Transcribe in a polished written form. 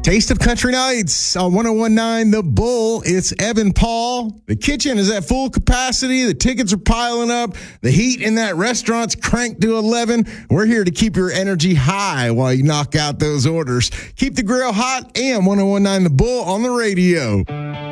Taste of Country Nights on 1019 The Bull. It's Evan Paul. The kitchen is at full capacity. The tickets are piling up. The heat in that restaurant's cranked to 11. We're here to keep your energy high while you knock out those orders. Keep the grill hot and 1019 The Bull on the radio.